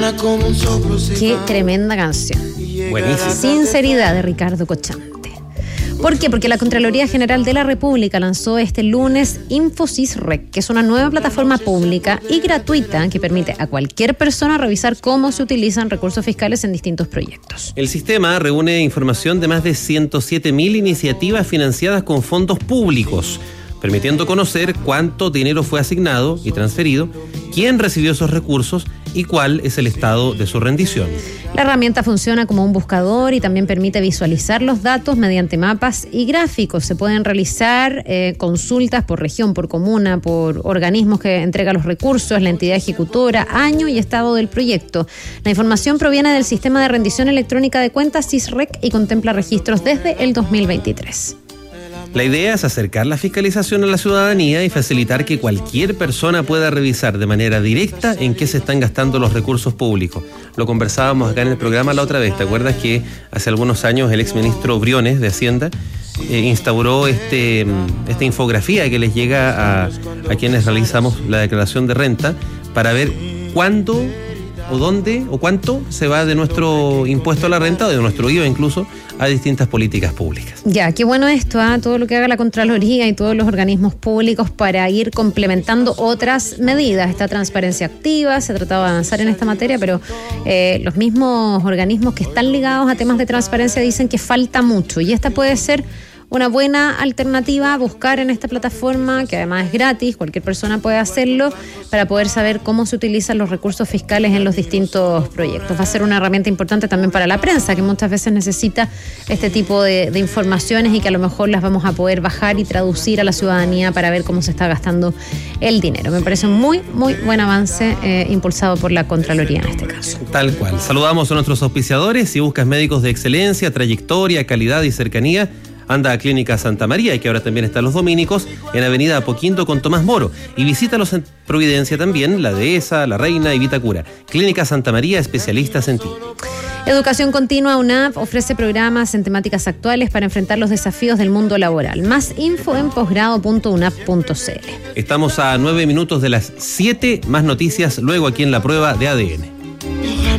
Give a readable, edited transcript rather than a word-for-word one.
Qué tremenda canción. Buenísimo. Sinceridad de Ricardo Cochante. ¿Por qué? Porque la Contraloría General de la República lanzó este lunes InfoSysRec, que es una nueva plataforma pública y gratuita que permite a cualquier persona revisar cómo se utilizan recursos fiscales en distintos proyectos. El sistema reúne información de más de 107.000 iniciativas financiadas con fondos públicos, permitiendo conocer cuánto dinero fue asignado y transferido, quién recibió esos recursos y cuál es el estado de su rendición. La herramienta funciona como un buscador y también permite visualizar los datos mediante mapas y gráficos. Se pueden realizar consultas por región, por comuna, por organismos que entregan los recursos, la entidad ejecutora, año y estado del proyecto. La información proviene del sistema de rendición electrónica de cuentas SysRec y contempla registros desde el 2023. La idea es acercar la fiscalización a la ciudadanía y facilitar que cualquier persona pueda revisar de manera directa en qué se están gastando los recursos públicos. Lo conversábamos acá en el programa la otra vez. ¿Te acuerdas que hace algunos años el exministro Briones de Hacienda instauró esta infografía que les llega a quienes realizamos la declaración de renta para ver cuándo o dónde o cuánto se va de nuestro impuesto a la renta o de nuestro IVA incluso a distintas políticas públicas? Ya, qué bueno esto, todo lo que haga la Contraloría y todos los organismos públicos para ir complementando otras medidas. Esta transparencia activa, se ha tratado de avanzar en esta materia, pero los mismos organismos que están ligados a temas de transparencia dicen que falta mucho y esta puede ser una buena alternativa a buscar en esta plataforma, que además es gratis, cualquier persona puede hacerlo, para poder saber cómo se utilizan los recursos fiscales en los distintos proyectos. Va a ser una herramienta importante también para la prensa, que muchas veces necesita este tipo de informaciones y que a lo mejor las vamos a poder bajar y traducir a la ciudadanía para ver cómo se está gastando el dinero. Me parece un muy, muy buen avance impulsado por la Contraloría en este caso. Tal cual. Saludamos a nuestros auspiciadores. Si buscas médicos de excelencia, trayectoria, calidad y cercanía, anda a Clínica Santa María, y que ahora también están los dominicos, en Avenida Apoquindo con Tomás Moro. Y visítalos en Providencia también, La Dehesa, La Reina y Vitacura. Clínica Santa María, especialistas en ti. Educación Continua UNAP ofrece programas en temáticas actuales para enfrentar los desafíos del mundo laboral. Más info en posgrado.unap.cl. Estamos a 9 minutos de las 7, más noticias luego aquí en La Prueba de ADN.